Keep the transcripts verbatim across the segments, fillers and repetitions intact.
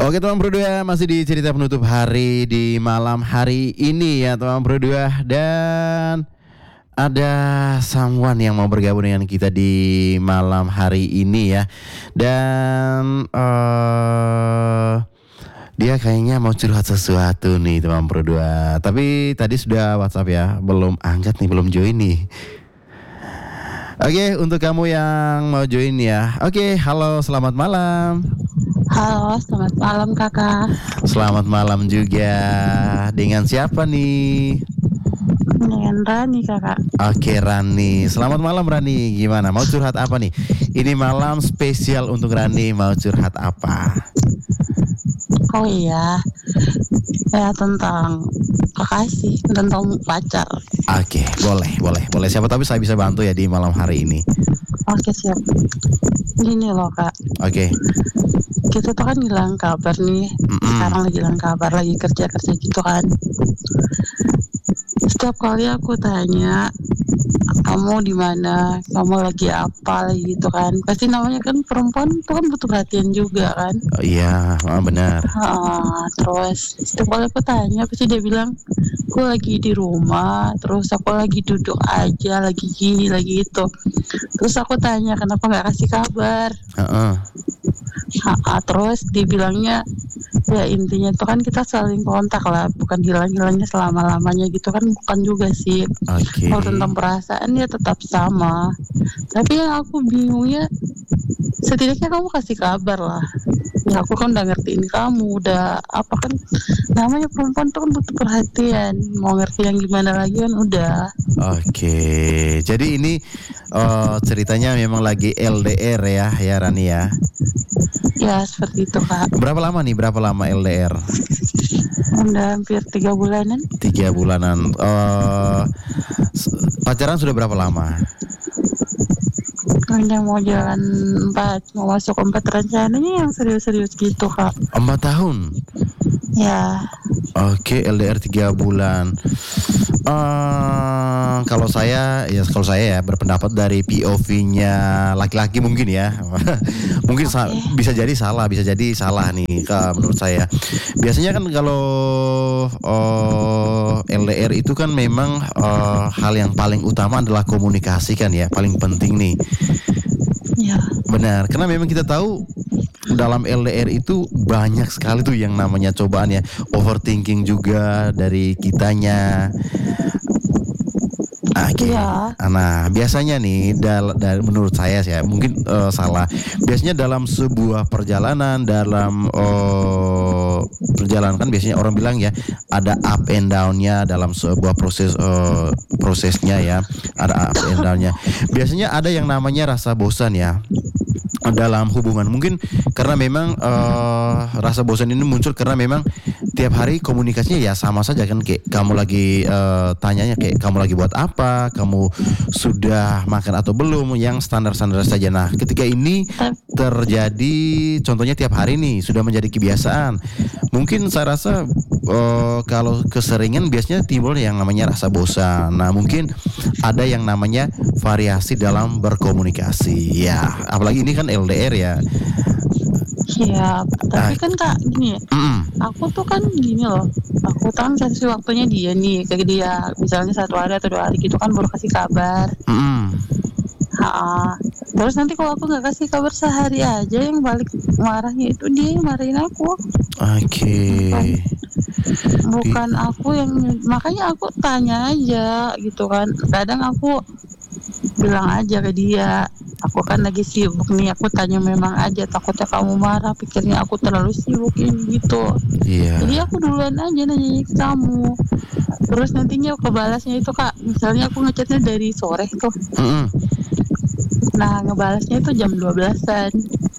Oke teman berdua, masih di cerita penutup hari di malam hari ini ya teman berdua. Dan ada someone yang mau bergabung dengan kita di malam hari ini ya. Dan uh, dia kayaknya mau curhat sesuatu nih teman berdua. Tapi tadi sudah WhatsApp ya, belum angkat nih, belum join nih. Oke, untuk kamu yang mau join ya. Oke, halo, selamat malam. Halo, selamat malam kakak. Selamat malam juga. Dengan siapa nih? Dengan Rani kakak. Oke Rani, selamat malam Rani. Gimana? Mau curhat apa nih? Ini malam spesial untuk Rani. Mau curhat apa? Oh iya, ya tentang kekasih, tentang pacar. Oke, boleh, boleh, boleh. Siapa tahu saya bisa bantu ya di malam hari ini. Oke siap. Gini loh kak. Oke. Kita tuh kan hilang kabar nih. Mm-mm. Sekarang lagi hilang kabar, lagi kerja kerja gitu kan. Setiap kali aku tanya, kamu di mana, kamu lagi apa, lagi gitu kan. Pasti namanya kan perempuan itu kan butuh perhatian juga kan. Oh, iya, oh, benar. Ah, terus setiap kali aku tanya pasti dia bilang aku lagi di rumah, terus aku lagi duduk aja, lagi gini, lagi itu. Terus aku tanya kenapa nggak kasih kabar. Uh-uh. Ha, terus dibilangnya ya intinya tuh kan kita saling kontak lah, bukan hilang-hilangnya selama-lamanya gitu kan, bukan juga sih. Oke. Kalau tentang perasaan ya tetap sama. Tapi yang aku bingungnya setidaknya kamu kasih kabar lah. Ya aku kan udah ngertiin kamu, udah apa kan namanya perempuan tuh kan butuh perhatian. Mau ngerti yang gimana lagi kan udah. Oke. Jadi ini uh, ceritanya memang lagi L D R ya, ya Rani ya. Ya seperti itu kak. Berapa lama nih? Berapa lama L D R? Udah hampir tiga bulanan. Tiga bulanan. Uh, pacaran sudah berapa lama? Udah mau jalan empat, mau masuk empat rencananya yang serius-serius gitu kak. Empat tahun. Ya. Oke, L D R tiga bulan. Uh, kalau saya, ya kalau saya ya berpendapat dari P O V-nya laki-laki mungkin ya, mungkin okay. sa- bisa jadi salah, bisa jadi salah nih, Kak, menurut saya. Biasanya kan kalau uh, L D R itu kan memang uh, hal yang paling utama adalah komunikasi kan ya, paling penting nih. Ya. Benar, karena memang kita tahu dalam L D R itu banyak sekali tuh yang namanya cobaan ya, overthinking juga dari kitanya. Oke. Okay. Ya. Nah, biasanya nih dal- dari menurut saya sih ya, mungkin uh, salah. Biasanya dalam sebuah perjalanan, dalam uh, perjalanan kan biasanya orang bilang ya ada up and down-nya dalam sebuah proses uh, prosesnya ya, ada up and down-nya. Biasanya ada yang namanya rasa bosan ya dalam hubungan, mungkin karena memang uh, rasa bosan ini muncul karena memang tiap hari komunikasinya ya sama saja kan, kayak kamu lagi uh, tanyanya kayak kamu lagi buat apa, kamu sudah makan atau belum, yang standar-standar saja. Nah ketika ini terjadi contohnya tiap hari nih sudah menjadi kebiasaan, mungkin saya rasa uh, kalau keseringan biasanya timbul yang namanya rasa bosan. Nah mungkin ada yang namanya variasi dalam berkomunikasi ya, apalagi ini kan L D R ya. Iya, tapi kan kak gini ya, Mm-mm. aku tuh kan gini loh, aku kan kasih waktunya dia nih, kayak dia misalnya satu hari atau dua hari gitu kan baru kasih kabar. Mm-mm. Ha, terus nanti kalau aku nggak kasih kabar sehari aja, yang balik marahnya itu dia yang marahin aku. Oke. Okay. Bukan, bukan aku yang, makanya aku tanya aja gitu kan. Kadang aku bilang aja ke dia, aku kan lagi sibuk nih, aku tanya memang aja, takutnya kamu marah, pikirnya aku terlalu sibuk ini gitu. Iya. Jadi aku duluan aja nanya ke kamu. Terus nantinya kebalasnya itu kak, misalnya aku ngechatnya dari sore tuh. Mm-mm. Nah ngebalasnya itu jam dua belasan.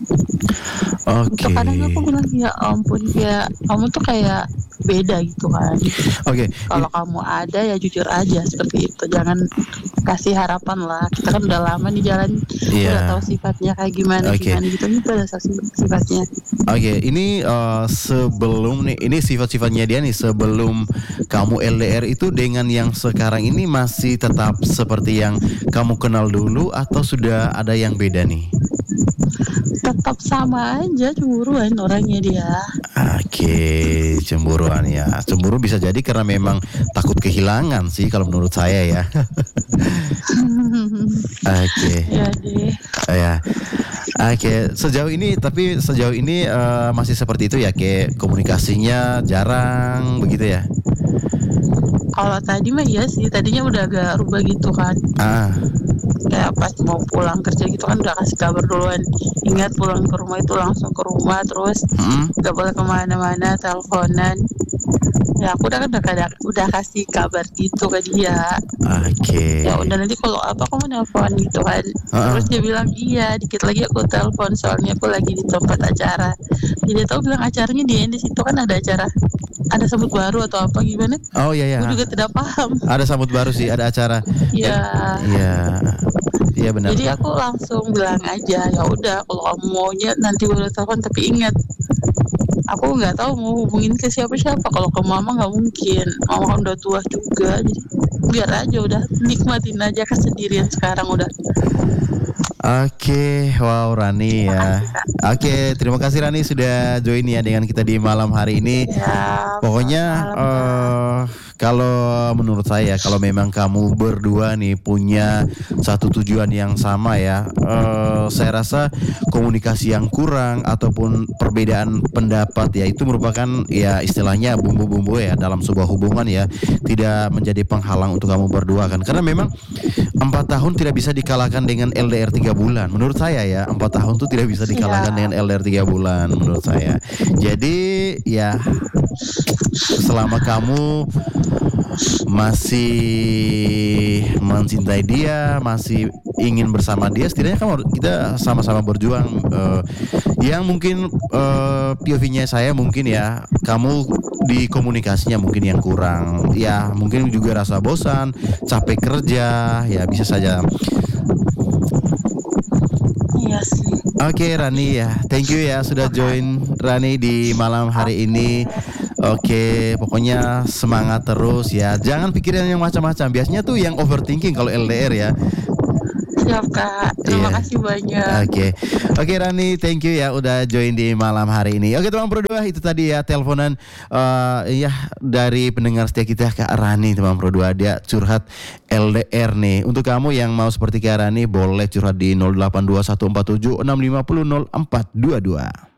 Oke. Okay. Kadang aku bilang ya ampun, ya kamu tuh kayak beda gitu kan. Oke. Okay. Kalau kamu ada ya jujur aja seperti itu. Jangan kasih harapan lah. Kita kan udah lama di jalan, yeah. Udah tahu sifatnya kayak gimana, okay. Gimana gitu. Itu udah sifatnya. Oke, okay. Ini uh, sebelum nih, ini sifat-sifatnya dia nih sebelum kamu L D R itu dengan yang sekarang ini masih tetap seperti yang kamu kenal dulu atau sudah ada yang beda nih? tetap sama aja cemburuan orangnya dia. Oke, cemburuan ya. Cemburu bisa jadi karena memang takut kehilangan sih kalau menurut saya ya. Oke. Ya deh. Ya. Oke, sejauh ini tapi sejauh ini eh, masih seperti itu ya, kayak komunikasinya jarang begitu ya. Kalau tadi mah iya sih, tadinya udah agak rubah gitu kan. Ah, Kayak pas mau pulang kerja gitu kan udah kasih kabar duluan. Ingat pulang ke rumah itu langsung ke rumah, terus mm, gak boleh kemana-mana, teleponan. Ya aku udah kan udah, kada- udah kasih kabar gitu ke dia. oke. Ya udah nanti kalau apa kamu nelpon gitu kan. Ah, Terus dia bilang iya, dikit lagi aku telepon soalnya aku lagi di tempat acara. Jadi dia tahu bilang acaranya di di situ kan ada acara, ada sebut baru atau apa gimana? oh iya ya. Gue juga tidak paham. Ada sambut baru sih, ada acara. Ya, Iya. Iya benar. jadi aku langsung bilang aja, ya udah kalau kamu maunya nanti boleh telepon, tapi ingat aku nggak tahu mau hubungin ke siapa-siapa. Kalau ke mama nggak mungkin, mama kan udah tua juga, jadi biar aja udah nikmatin aja kesendirian sekarang udah. Oke, wow Rani ya. Oke, terima kasih Rani sudah join ya dengan kita di malam hari ini. Ya, Pokoknya malam, eh kalau menurut saya kalau memang kamu berdua nih punya satu tujuan yang sama ya, eh saya rasa komunikasi yang kurang ataupun perbedaan pendapat ya itu merupakan ya istilahnya bumbu-bumbu ya dalam sebuah hubungan ya, tidak menjadi penghalang untuk kamu berdua kan, karena memang empat tahun tidak bisa dikalahkan dengan L D R tiga bulan menurut saya ya. Empat tahun tuh tidak bisa dikalahkan Ya. dengan L D R tiga bulan menurut saya. Jadi ya selama kamu masih mencintai dia, masih ingin bersama dia, setidaknya kamu harus- kita sama-sama berjuang. Eh, yang mungkin eh, P O V-nya saya mungkin ya, kamu di komunikasinya mungkin yang kurang. Ya mungkin juga rasa bosan, capek kerja, ya bisa saja. iya sih. Oke Rani ya, thank you ya sudah join Rani di malam hari ini. Oke, pokoknya semangat terus ya. Jangan pikirin yang macam-macam. Biasanya tuh yang overthinking kalau L D R ya. Siap kak, terima Iya. kasih banyak. Oke, oke Rani, thank you ya udah join di malam hari ini. Oke teman berdua, itu tadi ya teleponan eh ya dari pendengar setia kita Kak Rani, teman berdua, dia curhat L D R nih. Untuk kamu yang mau seperti Kak Rani boleh curhat di nol delapan dua satu empat tujuh enam lima nol nol empat dua dua.